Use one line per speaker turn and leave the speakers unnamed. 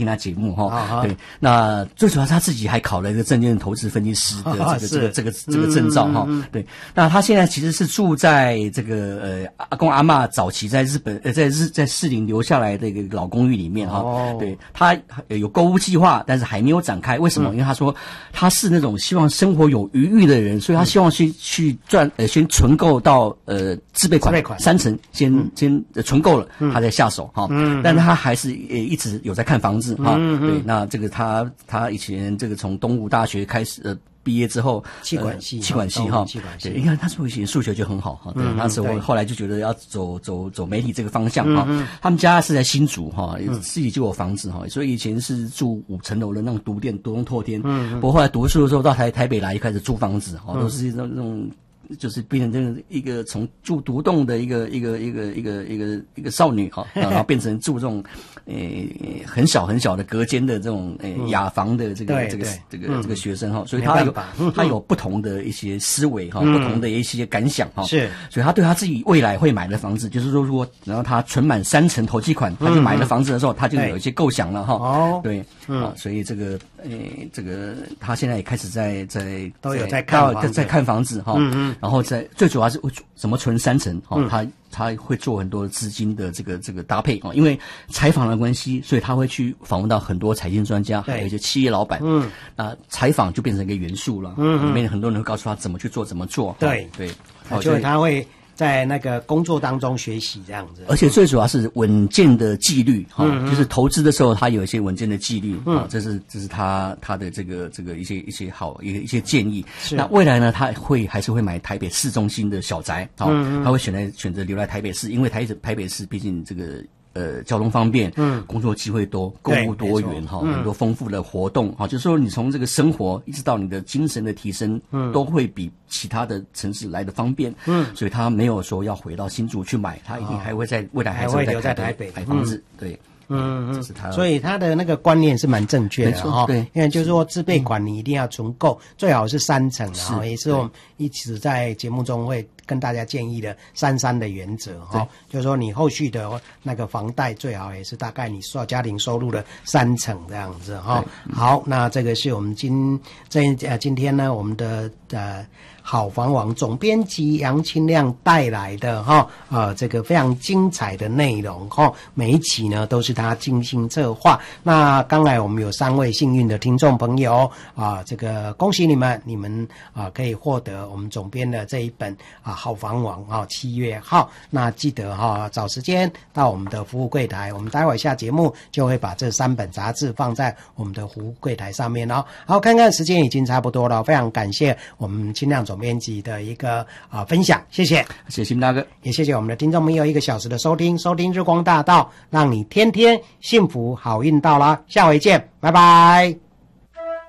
听他节目哈。对，那最主要他自己还考了一个证券投资分析师的这个证照哈。对，那他现在其实是住在这个阿公阿嬷早期在日本在士林留下来的一个老公寓里面哈。对，他有购物计划，但是还没有展开。为什么？因为他说他是那种希望生活有余裕的人，所以他希望去先存够到自备款3成，先存够了，他再下手哈。但是他还是一直有在看房子哈。对，那这个他以前这个从东吴大学开始毕业之后，气管系哈，对，你看他以前数学就很好哈，对，那时候后来就觉得要走媒体这个方向哈。他们家是在新竹哈，自己就有房子哈，所以以前是住5层楼的那种独栋透天。不过后来读书的时候到台北来就开始租房子哈，都是那种。就是变成这个一个从住独栋的一个少女哈，然后变成住这种很小的隔间的这种雅房的这个学生哈，所以他有不同的一些思维哈，不同的一些感想哈，是，所以他对他自己未来会买的房子，就是说如果然后他存满3成头期款，他就买了房子的时候，他就有一些构想了哈。对，所以这个他现在也开始都有在看房子哈。然后最主要是怎么存3成他会做很多资金的这个搭配因为采访的关系，所以他会去访问到很多财经专家，还有一些企业老板。采访就变成一个元素了。里面很多人会告诉他怎么去做，怎么做。对，
就是他会在那个工作当中学习这样子，
而且最主要是稳健的纪律就是投资的时候他有一些稳健的纪律这是他的这个一些好一些建议。那未来呢，他还是会买台北市中心的小宅他会选择留在台北市，因为台北市毕竟这个交通方便，工作机会多，购物多元很多丰富的活动就是说你从这个生活一直到你的精神的提升都会比其他的城市来的方便。所以他没有说要回到新竹去买，他一定还会在未来还是会
留在台北
买房子。对。这是他，
所以他的那个观念是蛮正确的哈。对，因为就是说自备款你一定要存够，最好是3成，然后也是我们一直在节目中会跟大家建议的3-3的原则哈。就是说你后续的那个房贷最好也是大概你家庭收入的3成这样子哈。好，那这个是我们今天呢我们的好房网总编辑杨清亮带来的这个非常精彩的内容每一期呢都是他精心策划。那刚才我们有3位幸运的听众朋友这个恭喜你们可以获得我们总编的这一本好房网7月号。那记得找时间到我们的服务柜台，我们待会下节目就会把这3本杂志放在我们的服务柜台上面好，看看时间已经差不多了，非常感谢我们清亮总编辑的一个分享，谢谢
新大哥，
也谢谢我们的听众朋友1个小时的收听日光大道，让你天天幸福好运到啦，下回见，拜拜。